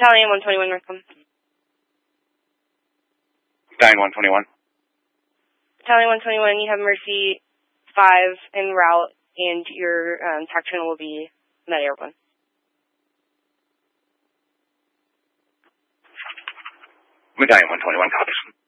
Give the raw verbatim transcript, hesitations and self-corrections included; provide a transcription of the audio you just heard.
Battalion one twenty-one, Northcom. Battalion one twenty-one. Battalion one twenty-one, you have Mercy five en route, and your um, tac channel will be Med Airborne. Battalion one twenty-one, copies.